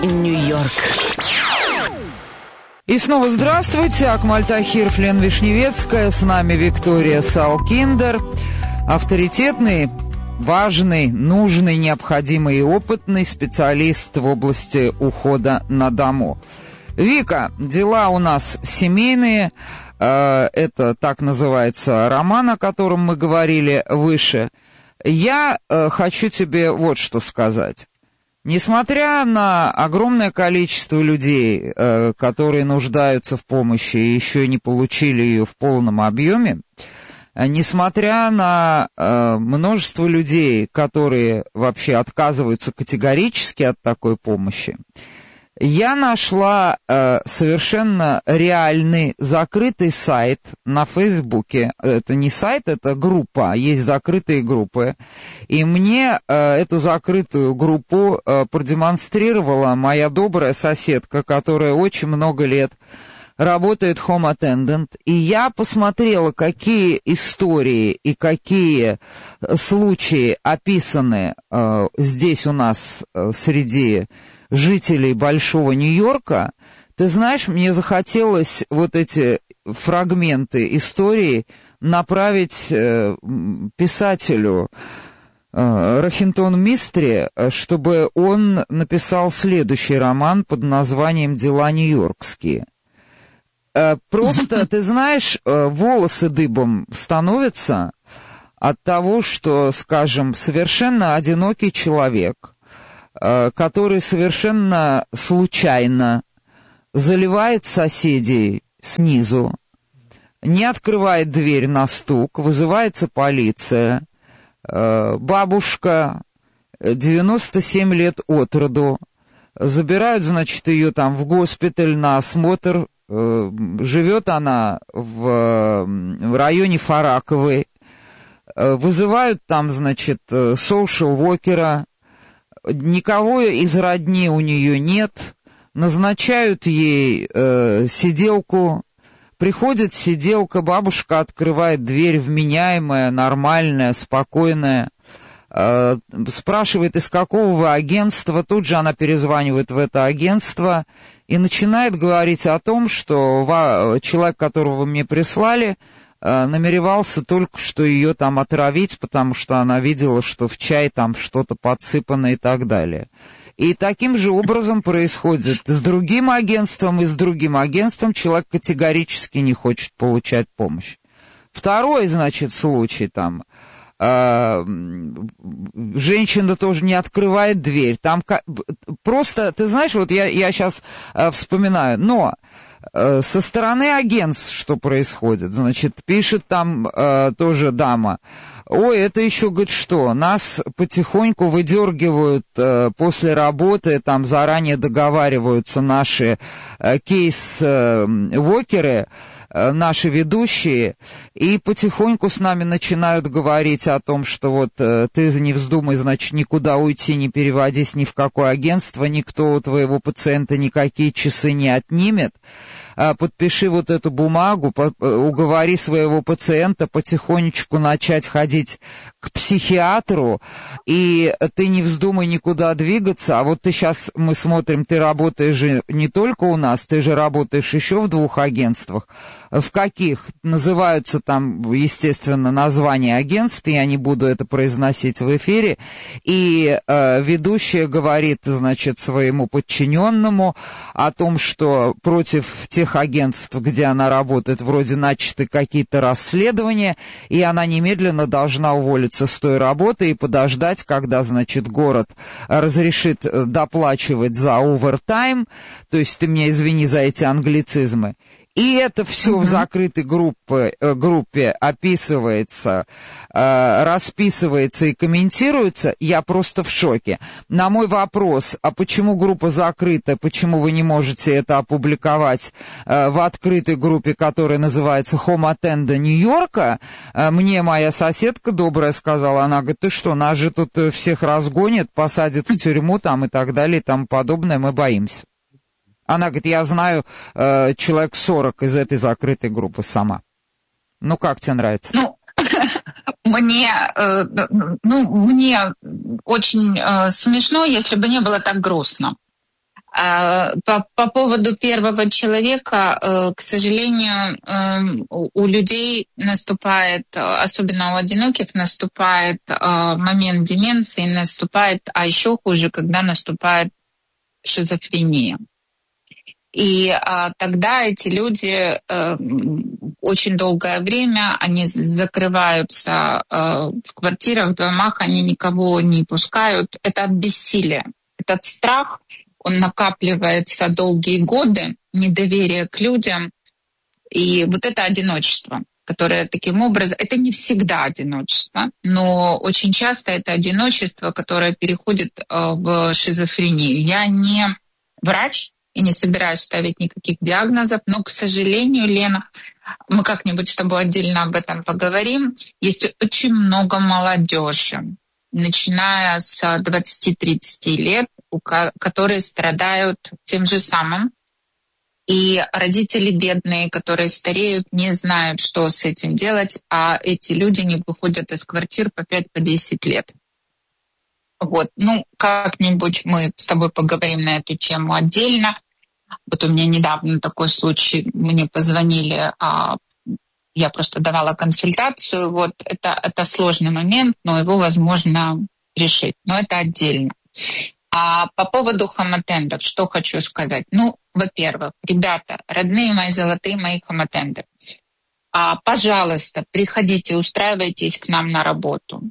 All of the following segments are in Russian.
Нью-Йорк. И снова здравствуйте, Акмаль Тахиров, Лена Вишневецкая, с нами Виктория Салкиндер, авторитетный, важный, нужный, необходимый и опытный специалист в области ухода на дому. Вика, дела у нас семейные, это так называется роман, о котором мы говорили выше. Я хочу тебе вот что сказать. Несмотря на огромное количество людей, которые нуждаются в помощи и еще не получили ее в полном объеме, несмотря на множество людей, которые вообще отказываются категорически от такой помощи, я нашла совершенно реальный закрытый сайт на Фейсбуке. Это не сайт, это группа, есть закрытые группы. И мне эту закрытую группу продемонстрировала моя добрая соседка, которая очень много лет работает home attendant. И я посмотрела, какие истории и какие случаи описаны здесь у нас среди жителей Большого Нью-Йорка. Ты знаешь, мне захотелось вот эти фрагменты истории направить писателю Рахинтон Мистри, чтобы он написал следующий роман под названием «Дела нью-йоркские». Просто, ты знаешь, волосы дыбом становятся от того, что, скажем, совершенно одинокий человек, который совершенно случайно заливает соседей снизу, не открывает дверь на стук, вызывается полиция, бабушка, 97 лет от роду, забирают, значит, ее там в госпиталь на осмотр, живет она в районе Фараковой, вызывают там, значит, соушал-вокера, никого из родни у нее нет, назначают ей сиделку, приходит сиделка, бабушка открывает дверь, вменяемая, нормальная, спокойная, спрашивает, из какого вы агентства, тут же она перезванивает в это агентство и начинает говорить о том, что человек, которого вы мне прислали, намеревался только что ее там отравить, потому что она видела, что в чай там что-то подсыпано и так далее. И таким же образом происходит с другим агентством, и с другим агентством человек категорически не хочет получать помощь. Второй, значит, случай там. Женщина тоже не открывает дверь. Там просто, ты знаешь, вот я сейчас вспоминаю, но со стороны агентств что происходит? Значит, пишет там тоже дама. Ой, это еще, говорит, что? Нас потихоньку выдергивают после работы, там заранее договариваются наши кейс-вокеры, наши ведущие, и потихоньку с нами начинают говорить о том, что вот ты не вздумай, значит, никуда уйти, не переводись ни в какое агентство, никто у твоего пациента никакие часы не отнимет. Подпиши вот эту бумагу, уговори своего пациента потихонечку начать ходить к психиатру, и ты не вздумай никуда двигаться, а вот ты сейчас, мы смотрим, ты работаешь же не только у нас, ты же работаешь еще в 2 агентствах. В каких? Называются там, естественно, названия агентств, я не буду это произносить в эфире, и ведущая говорит, значит, своему подчиненному о том, что против тех агентств, где она работает, вроде начаты какие-то расследования, и она немедленно должна уволиться с той работы и подождать, когда, значит, город разрешит доплачивать за овертайм, то есть ты меня извини за эти англицизмы. И это все в закрытой группе описывается, расписывается и комментируется. Я просто в шоке. На мой вопрос, а почему группа закрыта, почему вы не можете это опубликовать в открытой группе, которая называется Home Attendant Нью-Йорка, мне моя соседка добрая сказала, она говорит, ты что, нас же тут всех разгонят, посадят в тюрьму там и так далее и тому подобное, мы боимся. Она говорит, я знаю человек 40 из этой закрытой группы сама. Ну, как тебе нравится? Мне очень смешно, если бы не было так грустно. По поводу первого человека, к сожалению, у людей наступает, особенно у одиноких, наступает момент деменции, наступает, а еще хуже, когда наступает шизофрения. И тогда эти люди очень долгое время, они закрываются в квартирах, в домах, они никого не пускают. Это от бессилия. Этот страх, он накапливается долгие годы, недоверие к людям. И вот это одиночество, которое таким образом... Это не всегда одиночество, но очень часто это одиночество, которое переходит в шизофрению. Я не врач и не собираюсь ставить никаких диагнозов, но, к сожалению, Лена, мы как-нибудь с тобой отдельно об этом поговорим, есть очень много молодежи, начиная с 20-30 лет, которые страдают тем же самым. И родители бедные, которые стареют, не знают, что с этим делать, а эти люди не выходят из квартир по 5-10 лет. Вот. Ну, как-нибудь мы с тобой поговорим на эту тему отдельно. Вот у меня недавно такой случай, мне позвонили, я просто давала консультацию. Вот это сложный момент, но его возможно решить. Но это отдельно. А по поводу хамотендов, что хочу сказать. Ну, во-первых, ребята, родные мои, золотые мои хамотенды, пожалуйста, приходите, устраивайтесь к нам на работу.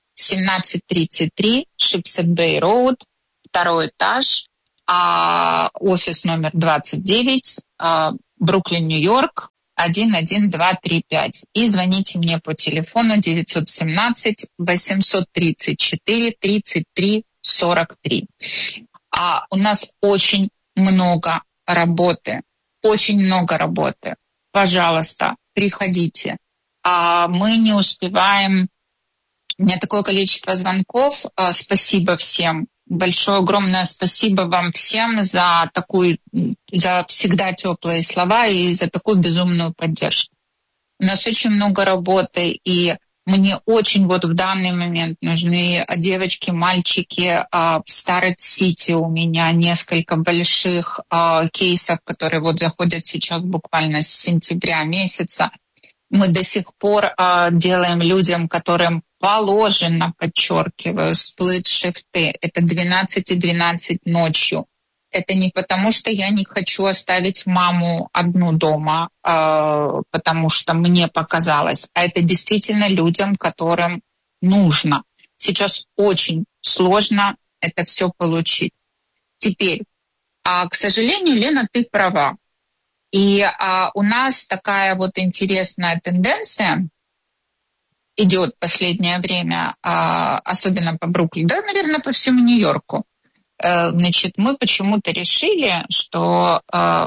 1733 Шипсет Бэй Роуд, 2 этаж, офис номер 29, Бруклин, Нью-Йорк, 11235. И звоните мне по телефону 917 834 33 43. У нас очень много работы, очень много работы. Пожалуйста, приходите. Мы не успеваем. У меня такое количество звонков. Спасибо всем. Большое, огромное спасибо вам всем за всегда теплые слова и за такую безумную поддержку. У нас очень много работы, и мне очень вот в данный момент нужны девочки, мальчики. В Старрет-Сити у меня несколько больших кейсов, которые вот заходят сейчас буквально с сентября месяца. Мы до сих пор делаем людям, которым положено, подчеркиваю, сплит-шифты. Это 12 и 12 ночью. Это не потому, что я не хочу оставить маму одну дома, потому что мне показалось, а это действительно людям, которым нужно. Сейчас очень сложно это все получить. Теперь, к сожалению, Лена, ты права. И у нас такая вот интересная тенденция идет в последнее время, особенно по Бруклину, да, наверное, по всему Нью-Йорку. Значит, мы почему-то решили, что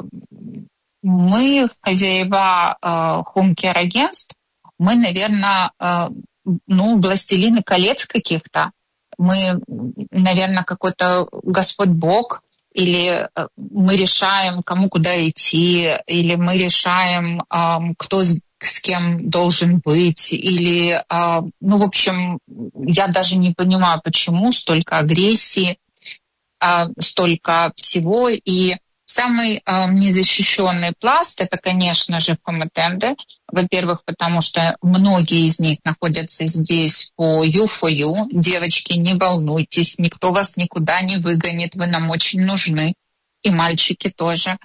мы, хозяева хоум-кер-агентств, мы, наверное, властелины колец каких-то. Мы, наверное, какой-то Господь Бог, или мы решаем, кому куда идти, или мы решаем, кто с кем должен быть, или, в общем, я даже не понимаю, почему столько агрессии, столько всего. И самый незащищенный пласт — это, конечно же, хамотенды. Во-первых, потому что многие из них находятся здесь по you-for-you. Девочки, не волнуйтесь, никто вас никуда не выгонит, вы нам очень нужны. И мальчики тоже.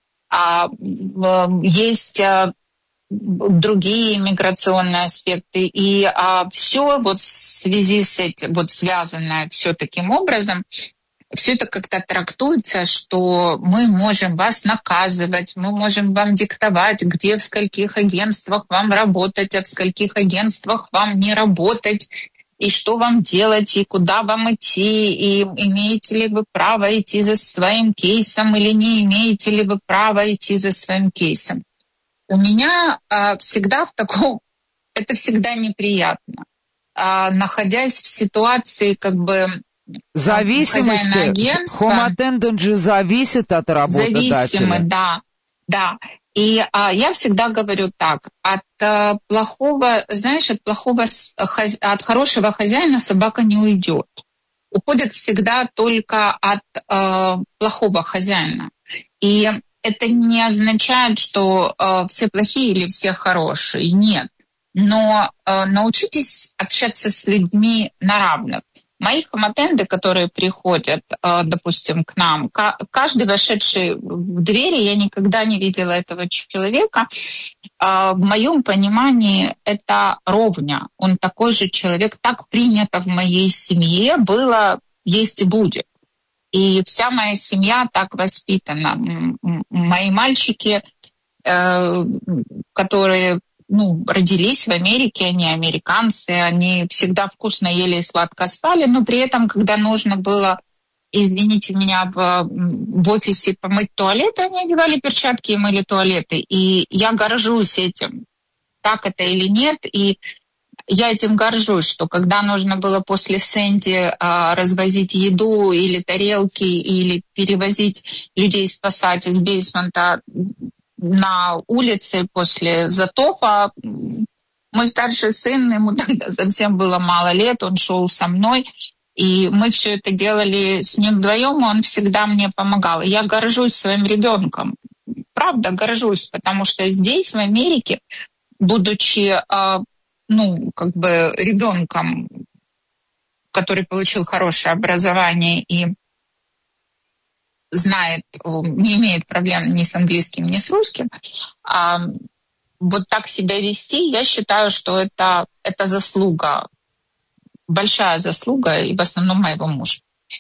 Есть другие миграционные аспекты. И все вот в связи с этим, вот связанное все таким образом, все это как-то трактуется, что мы можем вас наказывать, мы можем вам диктовать, где, в скольких агентствах вам работать, а в скольких агентствах вам не работать, и что вам делать, и куда вам идти, и имеете ли вы право идти за своим кейсом, или не имеете ли вы право идти за своим кейсом. У меня всегда это всегда неприятно. Находясь в ситуации как бы зависимости, хоум-аттендент же зависит от работодателя. Зависимы, да. И я всегда говорю так: от хорошего хозяина собака не уйдет. уходят всегда только от плохого хозяина. И это не означает, что все плохие или все хорошие. Нет. Но научитесь общаться с людьми на равных. Мои хаматенды, которые приходят, допустим, к нам, каждый вошедший в двери, я никогда не видела этого человека. В моем понимании это ровня. Он такой же человек, так принято в моей семье было, есть и будет. И вся моя семья так воспитана. Мои мальчики, которые родились в Америке, они американцы, они всегда вкусно ели и сладко спали, но при этом, когда нужно было, извините меня, в офисе помыть туалеты, они одевали перчатки и мыли туалеты. И я горжусь этим, так это или нет, и я этим горжусь, что когда нужно было после Сэнди развозить еду или тарелки, или перевозить людей, спасать из бейсмента на улице после затопа, мой старший сын, ему тогда совсем было мало лет, он шел со мной, и мы все это делали с ним вдвоем, и он всегда мне помогал. И я горжусь своим ребенком, правда горжусь, потому что здесь, в Америке, будучи ребенком, который получил хорошее образование и знает, не имеет проблем ни с английским, ни с русским, вот так себя вести, я считаю, что это заслуга, большая заслуга, и в основном моего мужа.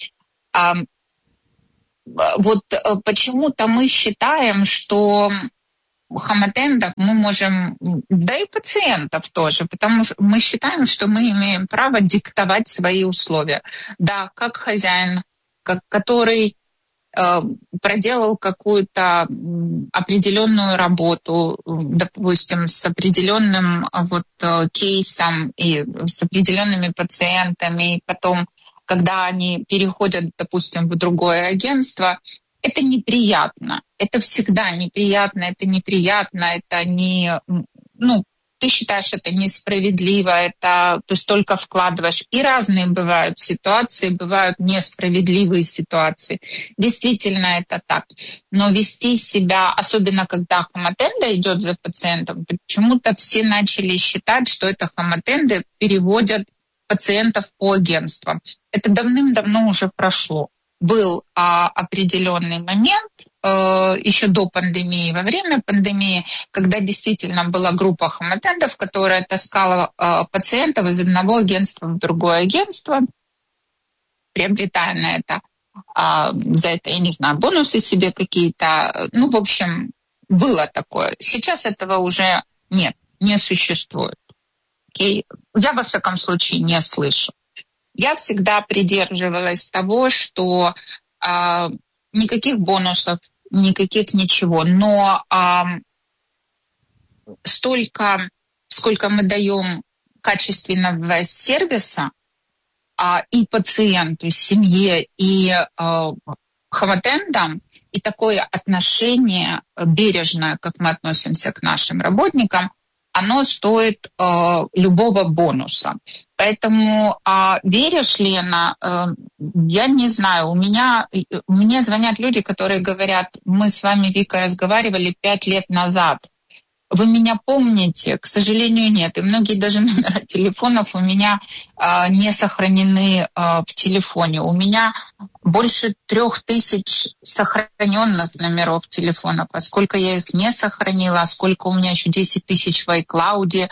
Вот почему-то мы считаем, что хаматендов мы можем, да и пациентов тоже, потому что мы считаем, что мы имеем право диктовать свои условия. Да, как хозяин, который проделал какую-то определенную работу, допустим, с определенным кейсом и с определенными пациентами, и потом, когда они переходят, допустим, в другое агентство, это неприятно. Это всегда неприятно, это не... ты считаешь, это несправедливо, это ты столько вкладываешь. И разные бывают ситуации, бывают несправедливые ситуации. Действительно, это так. Но вести себя, особенно когда хаматенда идет за пациентом, почему-то все начали считать, что это хаматенды переводят пациентов по агентствам. Это давным-давно уже прошло. Был определенный момент, еще до пандемии, во время пандемии, когда действительно была группа хаматендов, которая таскала пациентов из одного агентства в другое агентство, приобретая на это, за это, я не знаю, бонусы себе какие-то. В общем, было такое. Сейчас этого уже нет, не существует. Okay? Я, во всяком случае, не слышу. Я всегда придерживалась того, что никаких бонусов, никаких ничего, но столько, сколько мы даем качественного сервиса и пациенту, семье, и хаматендам, и такое отношение бережное, как мы относимся к нашим работникам, оно стоит любого бонуса. Поэтому веришь, Лена, я не знаю. Мне звонят люди, которые говорят, мы с вами, Вика, разговаривали 5 лет назад. Вы меня помните? К сожалению, нет. И многие даже номера телефонов у меня не сохранены в телефоне. У меня больше 3000 сохраненных номеров телефонов. А сколько я их не сохранила, а сколько у меня еще 10 тысяч в iCloud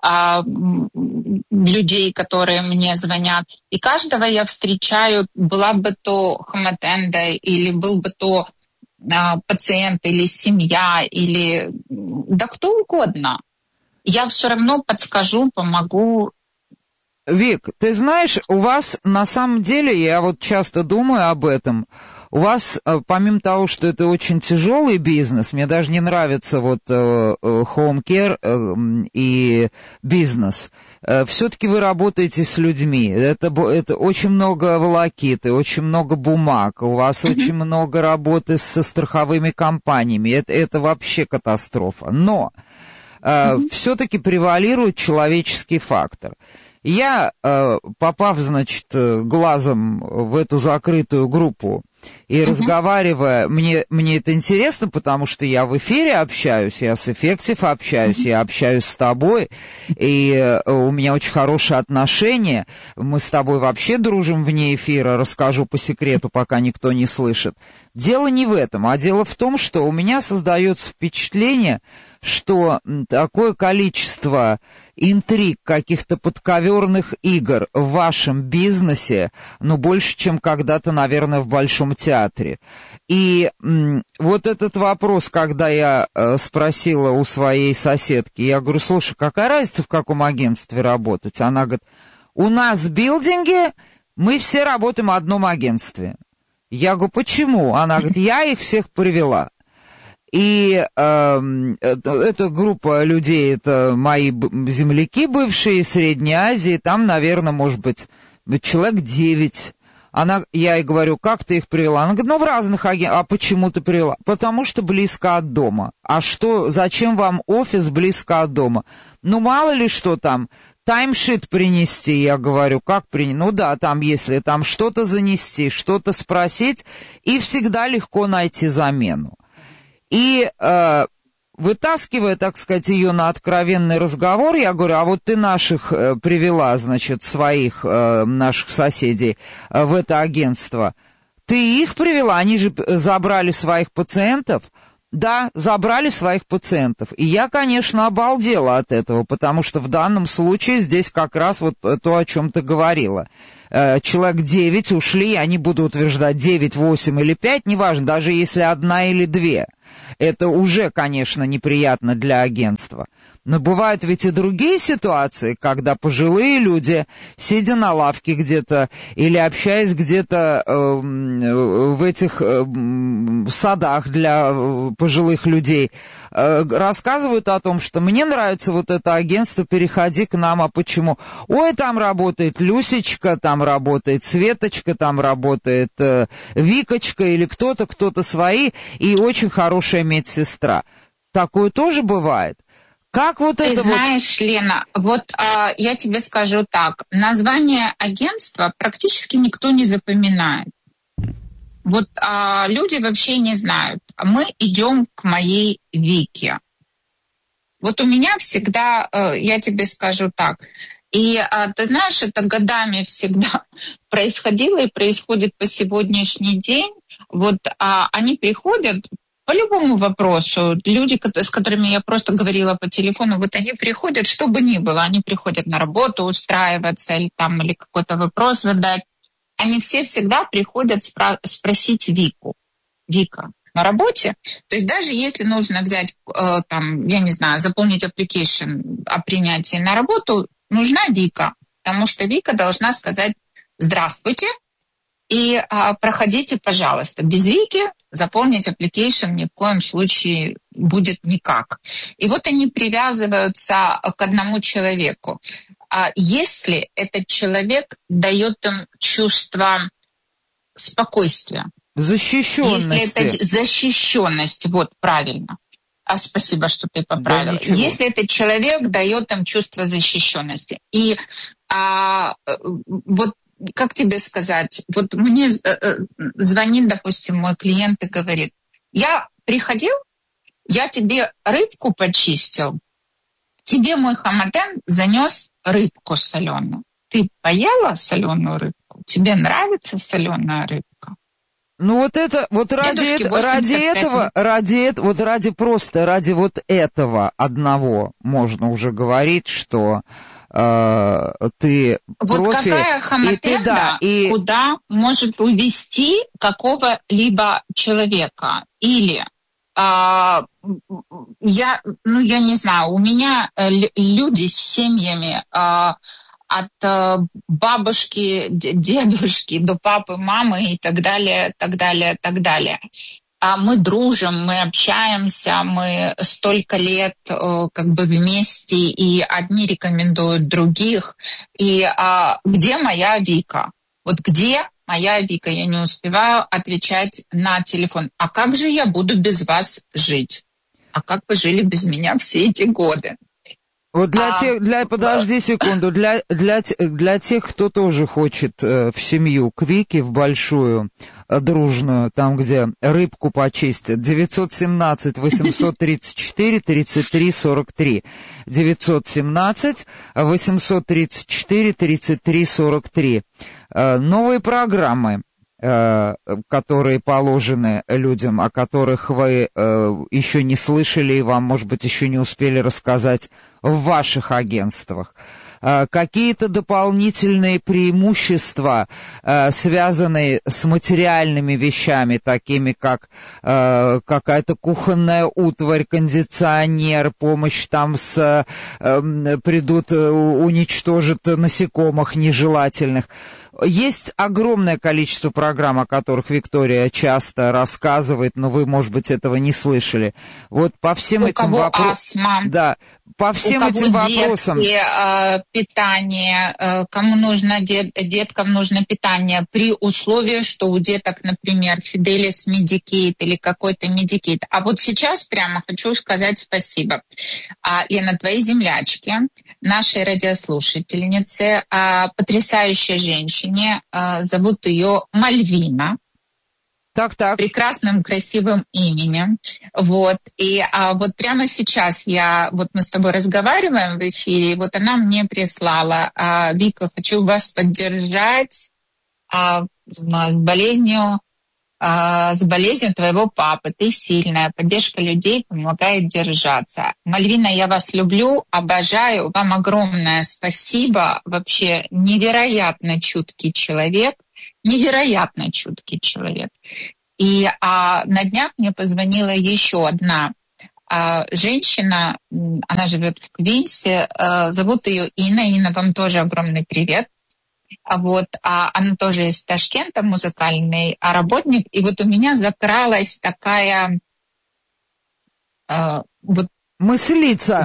людей, которые мне звонят. И каждого я встречаю, была бы то хаматенда, или был бы то пациент, или семья, или да кто угодно. Я все равно подскажу, помогу. Вик, ты знаешь, у вас на самом деле, я вот часто думаю об этом, у вас, помимо того, что это очень тяжелый бизнес, мне даже не нравится вот home care и бизнес, все-таки вы работаете с людьми, это очень много волокиты, очень много бумаг, у вас очень много работы со страховыми компаниями, это вообще катастрофа, но все-таки превалирует человеческий фактор. Я, попав, значит, глазом в эту закрытую группу и разговаривая, мне это интересно, потому что я в эфире общаюсь, я с Effective общаюсь, я общаюсь с тобой, и у меня очень хорошие отношения, мы с тобой вообще дружим вне эфира, расскажу по секрету, пока никто не слышит. Дело не в этом, а дело в том, что у меня создается впечатление, что такое количество интриг, каких-то подковерных игр в вашем бизнесе, больше, чем когда-то, наверное, в Большом театре. И вот этот вопрос, когда я спросила у своей соседки, я говорю, слушай, какая разница, в каком агентстве работать? Она говорит, у нас в билдинге мы все работаем в одном агентстве. Я говорю, почему? Она говорит, я их всех привела. И эта группа людей, это мои земляки бывшие из Средней Азии, там, наверное, может быть, человек 9. Я ей говорю, как ты их привела? Она говорит, в разных агентствах. А почему ты привела? Потому что близко от дома. А зачем вам офис близко от дома? Мало ли что там, таймшит принести, я говорю, как принести? Да, там, если там что-то занести, что-то спросить, и всегда легко найти замену. И вытаскивая, так сказать, ее на откровенный разговор, я говорю, а вот ты наших привела, значит, своих наших соседей в это агентство. Ты их привела, они же забрали своих пациентов. Да, забрали своих пациентов. И я, конечно, обалдела от этого, потому что в данном случае здесь как раз вот то, о чем ты говорила. Человек 9 ушли, они будут утверждать 9, 8 или 5, неважно, даже если 1 или 2. Это уже, конечно, неприятно для агентства. Но бывают ведь и другие ситуации, когда пожилые люди, сидя на лавке где-то или общаясь где-то в этих садах для пожилых людей, рассказывают о том, что мне нравится вот это агентство, переходи к нам, а почему? Ой, там работает Люсечка, там работает Светочка, там работает Викочка или кто-то свои, и очень хорошая медсестра. Такое тоже бывает. Как вот Ты это знаешь, Лена, я тебе скажу так. Название агентства практически никто не запоминает. Люди вообще не знают. Мы идем к моей Вике. У меня всегда, я тебе скажу так. И ты знаешь, это годами всегда происходило и происходит по сегодняшний день. Они приходят по любому вопросу. Люди, с которыми я просто говорила по телефону, они приходят, что бы ни было. Они приходят на работу устраиваться или какой-то вопрос задать. Они все всегда приходят спросить Вику. Вика на работе. То есть даже если нужно взять, я не знаю, заполнить application о принятии на работу, нужна Вика. Потому что Вика должна сказать «Здравствуйте» и проходите, пожалуйста. Без Вики заполнить application ни в коем случае будет никак. И они привязываются к одному человеку. Если этот человек дает им чувство спокойствия. Защищенности. Если это защищенность, правильно. Спасибо, что ты поправила. Да, если этот человек дает им чувство защищенности. И как тебе сказать, мне звонит, допустим, мой клиент и говорит, я приходил, я тебе рыбку почистил, тебе мой хаматен занес рыбку соленую. Ты поела соленую рыбку? Тебе нравится соленая рыбка? Ради этого одного можно уже говорить, что ты профи. Какая хаматенда куда может увести какого-либо человека? Или я не знаю, у меня люди с семьями от бабушки, дедушки до папы, мамы и так далее, так далее, так далее. Мы дружим, мы общаемся, мы столько лет вместе, и одни рекомендуют других. И где моя Вика? Где моя Вика? Я не успеваю отвечать на телефон. А как же я буду без вас жить? А как вы жили без меня все эти годы? Вот подожди секунду, для тех, кто тоже хочет в семью, к Вике, в большую, дружную, там, где рыбку почистят, 917-834-33-43, 917-834-33-43. Новые программы, которые положены людям, о которых вы еще не слышали и вам, может быть, еще не успели рассказать в ваших агентствах. Какие-то дополнительные преимущества, связанные с материальными вещами, такими как какая-то кухонная утварь, кондиционер, помощь там придут, уничтожат насекомых нежелательных. Есть огромное количество программ, о которых Виктория часто рассказывает, но вы, может быть, этого не слышали. Вот по всем этим вопросам. Да, по всем этим вопросам. Питание, кому нужно, деткам нужно питание при условии, что у деток, например, Fidelis Medicate или какой-то Medicate. А вот сейчас прямо хочу сказать спасибо. Лена, твоей землячке, нашей радиослушательнице, потрясающей женщине, зовут ее Мальвина. Так. Прекрасным, красивым именем. Вот. И вот прямо сейчас мы с тобой разговариваем в эфире, и вот она мне прислала: Вика, хочу вас поддержать с болезнью твоего папы. Ты сильная. Поддержка людей помогает держаться. Мальвина, я вас люблю, обожаю. Вам огромное спасибо. Вообще невероятно чуткий человек. Невероятно чуткий человек. И на днях мне позвонила еще одна женщина, она живет в Квинсе, зовут ее Инна. Инна, вам тоже огромный привет. Она тоже из Ташкента, музыкальный работник. И вот у меня закралась такая мыслица,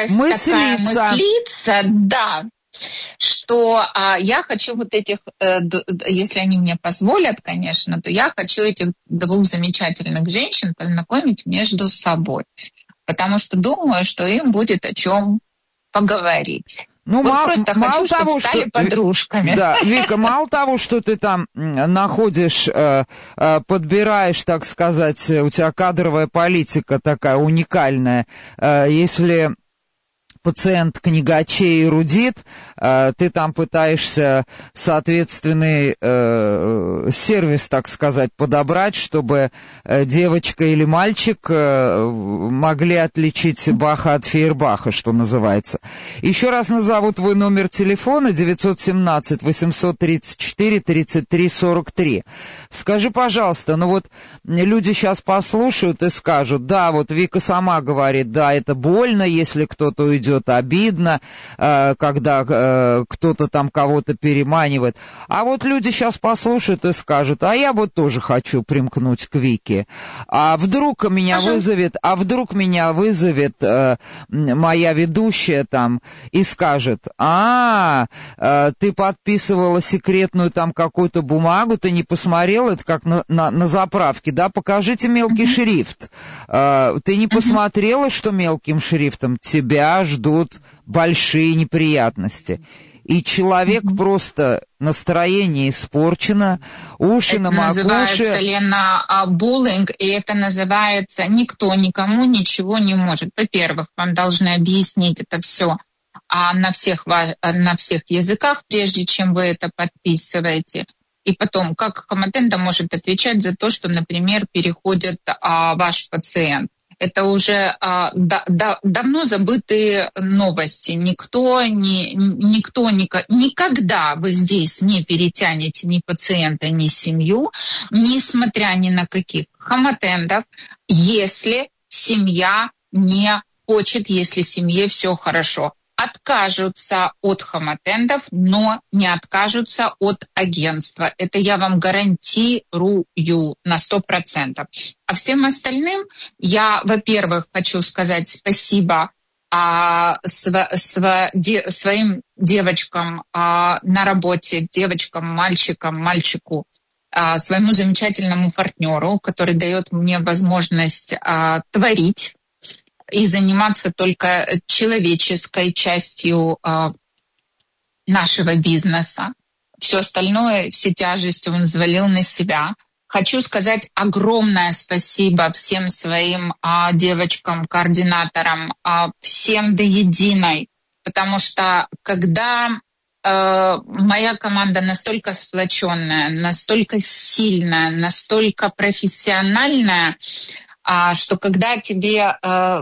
да, что я хочу вот этих, если они мне позволят, конечно, то я хочу этих двух замечательных женщин познакомить между собой, потому что думаю, что им будет о чем поговорить. Просто хочу, чтобы стали подружками. Да, Вика, мало того, что ты там находишь, подбираешь, так сказать, у тебя кадровая политика такая уникальная, если пациент книгачей эрудит, ты там пытаешься соответственный сервис, так сказать, подобрать, чтобы девочка или мальчик могли отличить Баха от Фейербаха, что называется. Еще раз назову твой номер телефона: 917-834-33-43. Скажи, пожалуйста, люди сейчас послушают и скажут: да, вот Вика сама говорит, да, это больно, если кто-то уйдет, обидно, когда кто-то там кого-то переманивает. А вот люди сейчас послушают и скажут: а я вот тоже хочу примкнуть к Вике. А вдруг меня вызовет моя ведущая там и скажет: ты подписывала секретную там какую-то бумагу, ты не посмотрела, это как на заправке, да, покажите мелкий шрифт. Ты не посмотрела, что мелким шрифтом тебя ждут большие неприятности. И человек просто настроение испорчено, уши на макушке. Это называется, Лена, буллинг, и это называется никто никому ничего не может. Во-первых, вам должны объяснить это все на всех языках, прежде чем вы это подписываете. И потом, как Хамотенда может отвечать за то, что, например, переходит ваш пациент? Это уже давно забытые новости. Никогда вы здесь не перетянете ни пациента, ни семью, несмотря ни на каких хамотендов, если семья не хочет, если семье все хорошо. Откажутся от хамотендов, но не откажутся от агентства. Это я вам гарантирую на 100%. А всем остальным я, во-первых, хочу сказать спасибо своим девочкам на работе, девочкам, мальчику, своему замечательному партнеру, который дает мне возможность творить. и заниматься только человеческой частью нашего бизнеса. Все остальное, все тяжести он взвалил на себя. Хочу сказать огромное спасибо всем своим девочкам-координаторам, всем до единой, потому что когда моя команда настолько сплоченная, настолько сильная, настолько профессиональная, что когда тебе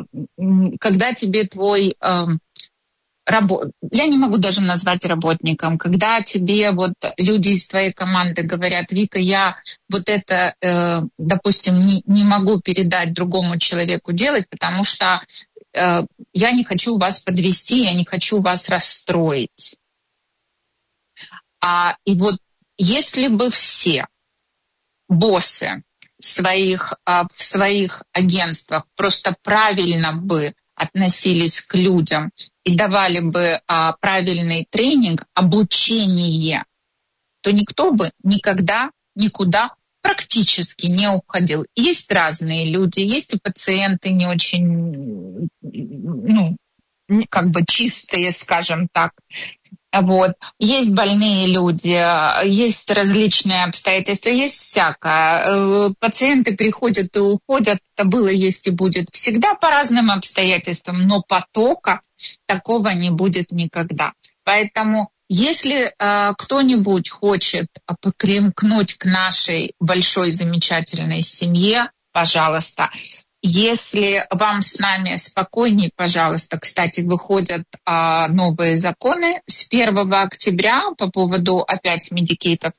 твой я не могу даже назвать работником, когда тебе вот люди из твоей команды говорят: Вика, я вот это, допустим, не могу передать другому человеку делать, потому что я не хочу вас подвести, я не хочу вас расстроить. И вот если бы все боссы в своих агентствах просто правильно бы относились к людям и давали бы правильный тренинг, обучение, то никто бы никогда никуда практически не уходил. Есть разные люди, есть и пациенты не очень, чистые, скажем так. Вот. Есть больные люди, есть различные обстоятельства, есть всякое. Пациенты приходят и уходят, это было, есть и будет всегда по разным обстоятельствам, но потока такого не будет никогда. Поэтому если кто-нибудь хочет примкнуть к нашей большой замечательной семье, пожалуйста. Если вам с нами спокойнее, пожалуйста. Кстати, выходят новые законы с 1 октября по поводу опять медикеров.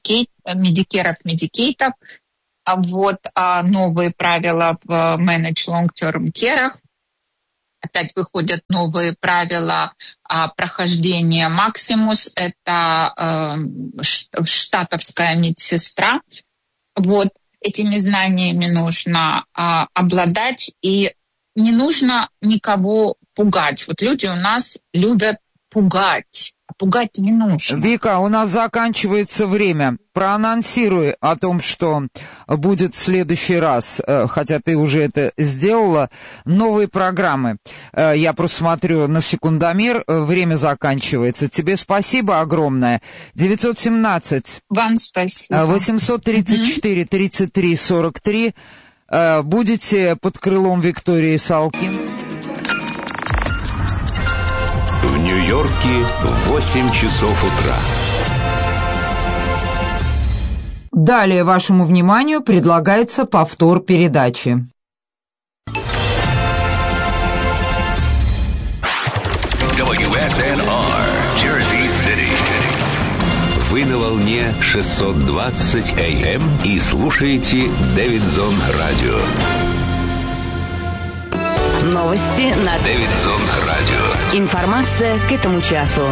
Вот новые правила в Managed Long-Term Care. Опять выходят новые правила прохождения Максимус. Это штатовская медсестра. Вот. Этими знаниями нужно обладать, и не нужно никого пугать. Вот люди у нас любят пугать, а пугать не нужно. Вика, у нас заканчивается время. Проанонсируй о том, что будет в следующий раз, хотя ты уже это сделала, новые программы. Я просто смотрю на секундомер, время заканчивается. Тебе спасибо огромное. 917. Вам спасибо. 834 33 43. Будете под крылом Виктории Салкин. В Нью-Йорке 8 часов утра. Далее вашему вниманию предлагается повтор передачи. WSNR, Jersey City. Вы на волне 620 AM и слушаете Дэвидсон Радио. Новости на Дэвидсон Радио. Информация к этому часу.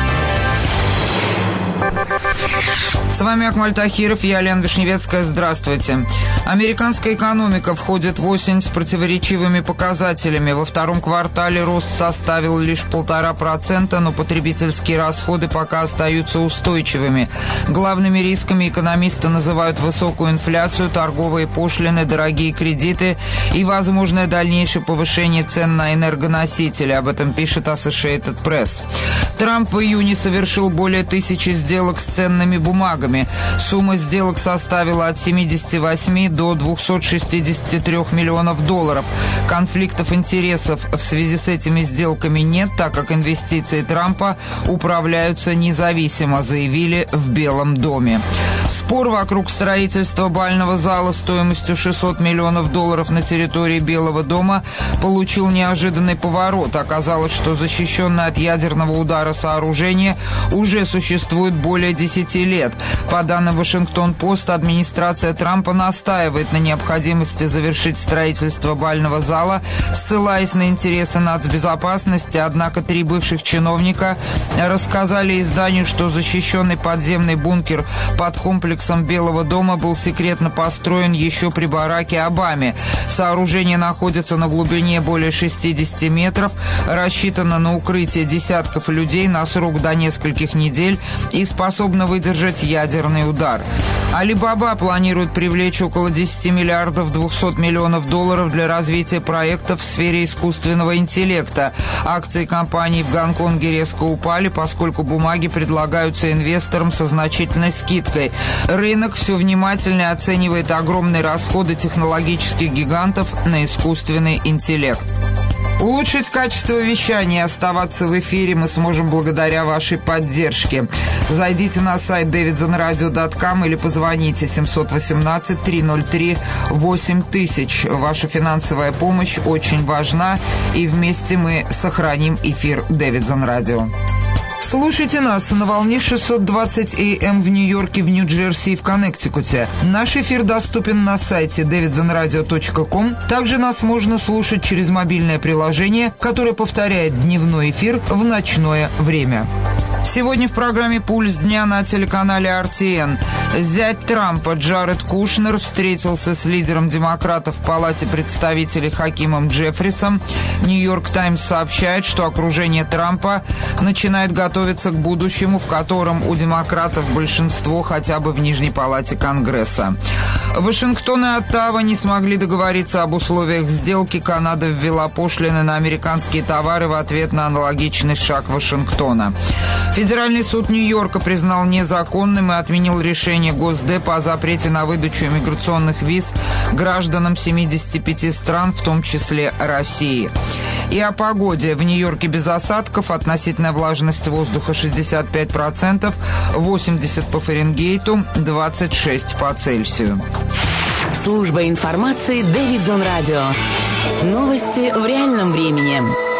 С вами Акмаль Тахиров, я Лена Вишневецкая. Здравствуйте. Американская экономика входит в осень с противоречивыми показателями. Во втором квартале рост составил лишь 1,5%, но потребительские расходы пока остаются устойчивыми. Главными рисками экономисты называют высокую инфляцию, торговые пошлины, дорогие кредиты и возможное дальнейшее повышение цен на энергоносители. Об этом пишет Associated Press. Трамп в июне совершил более 1000 сделок с ценными бумагами. Сумма сделок составила от 78 до 263 миллионов долларов. Конфликтов интересов в связи с этими сделками нет, так как инвестиции Трампа управляются независимо, заявили в Белом доме. Спор вокруг строительства бального зала стоимостью 600 миллионов долларов на территории Белого дома получил неожиданный поворот. Оказалось, что защищенное от ядерного удара сооружение уже существует более 10 лет. По данным Вашингтон-Пост, администрация Трампа настаивает на необходимости завершить строительство бального зала, ссылаясь на интересы нацбезопасности, однако 3 бывших чиновника рассказали изданию, что защищенный подземный бункер под комплексом комплексом Белого дома был секретно построен еще при Бараке Обаме. Сооружение находится на глубине более 60 метров, рассчитано на укрытие десятков людей на срок до нескольких недель и способно выдержать ядерный удар. Alibaba планирует привлечь около 10 миллиардов 200 миллионов долларов для развития проектов в сфере искусственного интеллекта. Акции компании в Гонконге резко упали, поскольку бумаги предлагаются инвесторам со значительной скидкой. Рынок все внимательнее оценивает огромные расходы технологических гигантов на искусственный интеллект. Улучшить качество вещания и оставаться в эфире мы сможем благодаря вашей поддержке. Зайдите на сайт davidsonradio.com или позвоните 718-303-8000. Ваша финансовая помощь очень важна, и вместе мы сохраним эфир Davidson Radio. Слушайте нас на волне 620 AM в Нью-Йорке, в Нью-Джерси и в Коннектикуте. Наш эфир доступен на сайте davidsonradio.com. Также нас можно слушать через мобильное приложение, которое повторяет дневной эфир в ночное время. Сегодня в программе «Пульс дня» на телеканале RTN. Зять Трампа Джаред Кушнер встретился с лидером демократов в Палате представителей Хакимом Джеффрисом. «Нью-Йорк Таймс» сообщает, что окружение Трампа начинает готовиться к будущему, в котором у демократов большинство хотя бы в Нижней Палате Конгресса. Вашингтон и Оттава не смогли договориться об условиях сделки. Канада ввела пошлины на американские товары в ответ на аналогичный шаг Вашингтона. Федеральный суд Нью-Йорка признал незаконным и отменил решение Госдепа о запрете на выдачу иммиграционных виз гражданам 75 стран, в том числе России. И о погоде. В Нью-Йорке без осадков, относительная влажность воздуха 65%, 80 по Фаренгейту, 26 по Цельсию. Служба информации Davidson Radio. Новости в реальном времени.